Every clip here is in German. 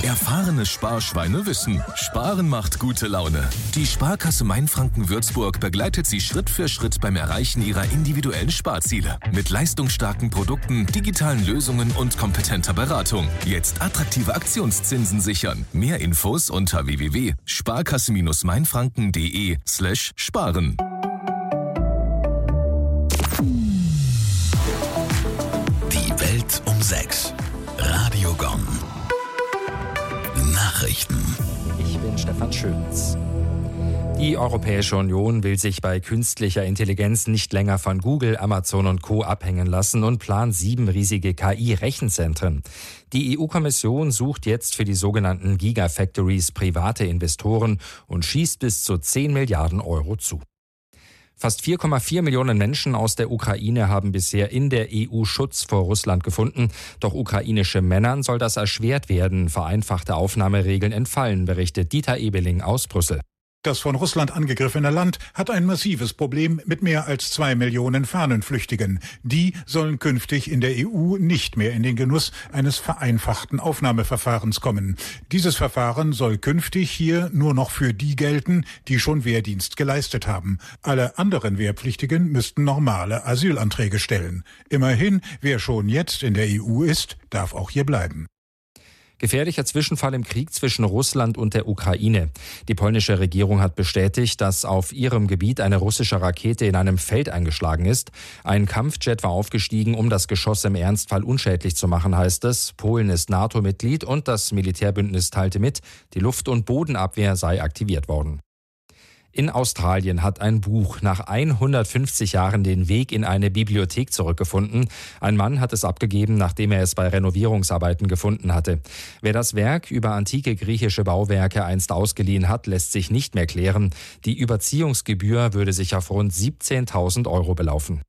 Erfahrene Sparschweine wissen, Sparen macht gute Laune. Die Sparkasse Mainfranken-Würzburg begleitet Sie Schritt für Schritt beim Erreichen Ihrer individuellen Sparziele. Mit leistungsstarken Produkten, digitalen Lösungen und kompetenter Beratung. Jetzt attraktive Aktionszinsen sichern. Mehr Infos unter www.sparkasse-mainfranken.de/sparen. Die Welt um 6. Radio Gong. Nachrichten. Ich bin Stefan Schönz. Die Europäische Union will sich bei künstlicher Intelligenz nicht länger von Google, Amazon und Co. abhängen lassen und plant 7 riesige KI-Rechenzentren. Die EU-Kommission sucht jetzt für die sogenannten Gigafactories private Investoren und schießt bis zu 10 Milliarden Euro zu. Fast 4,4 Millionen Menschen aus der Ukraine haben bisher in der EU Schutz vor Russland gefunden. Doch ukrainische Männern soll das erschwert werden. Vereinfachte Aufnahmeregeln entfallen, berichtet Dieter Ebeling aus Brüssel. Das von Russland angegriffene Land hat ein massives Problem mit mehr als 2 Millionen Fahnenflüchtigen. Die sollen künftig in der EU nicht mehr in den Genuss eines vereinfachten Aufnahmeverfahrens kommen. Dieses Verfahren soll künftig hier nur noch für die gelten, die schon Wehrdienst geleistet haben. Alle anderen Wehrpflichtigen müssten normale Asylanträge stellen. Immerhin, wer schon jetzt in der EU ist, darf auch hier bleiben. Gefährlicher Zwischenfall im Krieg zwischen Russland und der Ukraine. Die polnische Regierung hat bestätigt, dass auf ihrem Gebiet eine russische Rakete in einem Feld eingeschlagen ist. Ein Kampfjet war aufgestiegen, um das Geschoss im Ernstfall unschädlich zu machen, heißt es. Polen ist NATO-Mitglied und das Militärbündnis teilte mit, die Luft- und Bodenabwehr sei aktiviert worden. In Australien hat ein Buch nach 150 Jahren den Weg in eine Bibliothek zurückgefunden. Ein Mann hat es abgegeben, nachdem er es bei Renovierungsarbeiten gefunden hatte. Wer das Werk über antike griechische Bauwerke einst ausgeliehen hat, lässt sich nicht mehr klären. Die Überziehungsgebühr würde sich auf rund 17.000 Euro belaufen.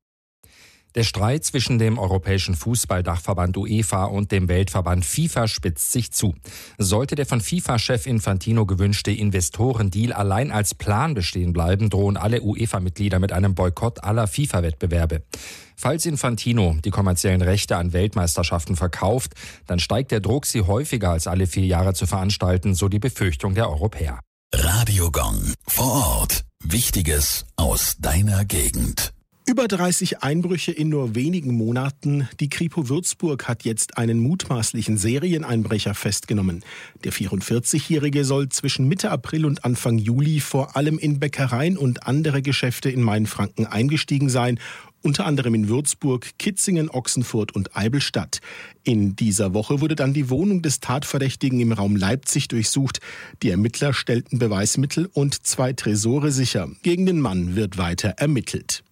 Der Streit zwischen dem Europäischen Fußballdachverband UEFA und dem Weltverband FIFA spitzt sich zu. Sollte der von FIFA-Chef Infantino gewünschte Investorendeal allein als Plan bestehen bleiben, drohen alle UEFA-Mitglieder mit einem Boykott aller FIFA-Wettbewerbe. Falls Infantino die kommerziellen Rechte an Weltmeisterschaften verkauft, dann steigt der Druck, sie häufiger als alle 4 Jahre zu veranstalten, so die Befürchtung der Europäer. Radio Gong. Vor Ort. Wichtiges aus deiner Gegend. Über 30 Einbrüche in nur wenigen Monaten. Die Kripo Würzburg hat jetzt einen mutmaßlichen Serieneinbrecher festgenommen. Der 44-Jährige soll zwischen Mitte April und Anfang Juli vor allem in Bäckereien und andere Geschäfte in Mainfranken eingestiegen sein. Unter anderem in Würzburg, Kitzingen, Ochsenfurt und Eidelstadt. In dieser Woche wurde dann die Wohnung des Tatverdächtigen im Raum Leipzig durchsucht. Die Ermittler stellten Beweismittel und 2 Tresore sicher. Gegen den Mann wird weiter ermittelt.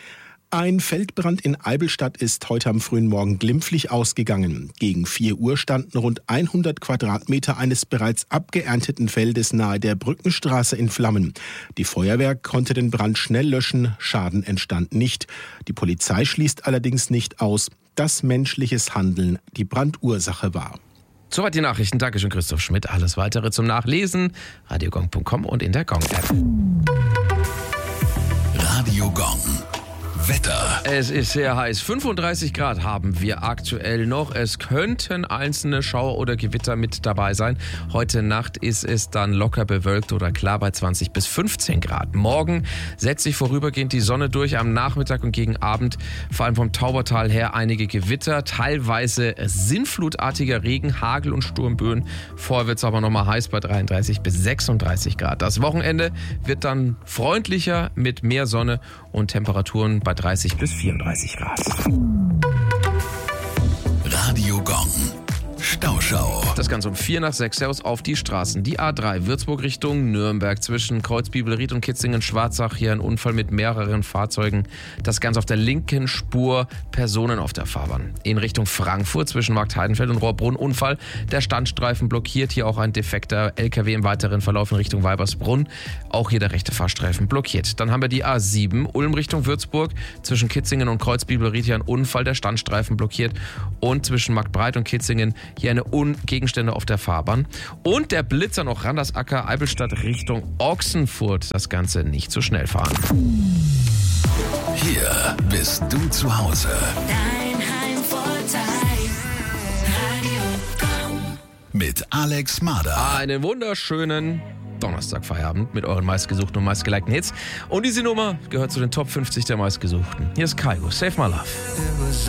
Ein Feldbrand in Eidelstadt ist heute am frühen Morgen glimpflich ausgegangen. Gegen 4 Uhr standen rund 100 Quadratmeter eines bereits abgeernteten Feldes nahe der Brückenstraße in Flammen. Die Feuerwehr konnte den Brand schnell löschen, Schaden entstand nicht. Die Polizei schließt allerdings nicht aus, dass menschliches Handeln die Brandursache war. Soweit die Nachrichten. Dankeschön, Christoph Schmidt. Alles Weitere zum Nachlesen, radiogong.com und in der Gong-App. Radio Gong. Wetter. Es ist sehr heiß. 35 Grad haben wir aktuell noch. Es könnten einzelne Schauer oder Gewitter mit dabei sein. Heute Nacht ist es dann locker bewölkt oder klar bei 20 bis 15 Grad. Morgen setzt sich vorübergehend die Sonne durch. Am Nachmittag und gegen Abend vor allem vom Taubertal her einige Gewitter. Teilweise sinnflutartiger Regen, Hagel und Sturmböen. Vorher wird es aber nochmal heiß bei 33 bis 36 Grad. Das Wochenende wird dann freundlicher mit mehr Sonne und Temperaturen bei 30 bis 34 Grad. Radio Gong. Stauschau. Das Ganze um 5:45 Servus auf die Straßen. Die A3 Würzburg Richtung Nürnberg zwischen Kreuzbibelried und Kitzingen-Schwarzach. Hier ein Unfall mit mehreren Fahrzeugen. Das Ganze auf der linken Spur, Personen auf der Fahrbahn. In Richtung Frankfurt zwischen Marktheidenfeld und Rohrbrunn Unfall. Der Standstreifen blockiert, hier auch ein defekter LKW im weiteren Verlauf in Richtung Weibersbrunn. Auch hier der rechte Fahrstreifen blockiert. Dann haben wir die A7 Ulm Richtung Würzburg zwischen Kitzingen und Kreuzbibelried. Hier ein Unfall, der Standstreifen blockiert. Und zwischen Marktbreit und Kitzingen hier eine Gegenstände auf der Fahrbahn. Und der Blitzer noch Randersacker, Eidelstadt Richtung Ochsenfurt. Das Ganze nicht zu schnell fahren. Hier bist du zu Hause. Dein Heimvorteil. Radio Gong. mit Alex Mader. Einen wunderschönen Donnerstagfeierabend mit euren meistgesuchten und meistgelikten Hits. Und diese Nummer gehört zu den Top 50 der meistgesuchten. Hier ist Kygo, Save My Love.